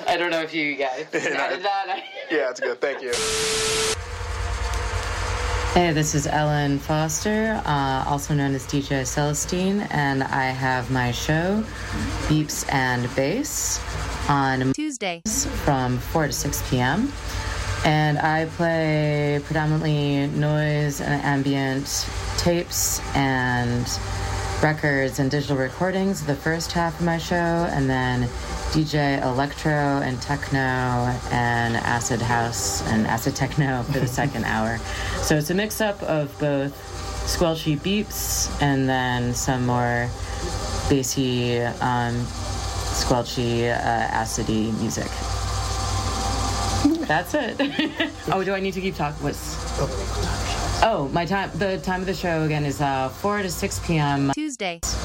I don't know if you guys added that. Yeah, it's good. Thank you. Hey, this is Ellen Foster, also known as DJ Celestine, and I have my show, Beeps and Bass, on Tuesdays from 4 to 6 p.m. And I play predominantly noise and ambient tapes and records and digital recordings the first half of my show, and then DJ electro and techno and acid house and acid techno for the second hour. So it's a mix-up of both squelchy beeps and then some more bassy, squelchy, acidy music. That's it. Oh, do I need to keep talking? The time of the show again is 4 to 6 p.m. Tuesdays.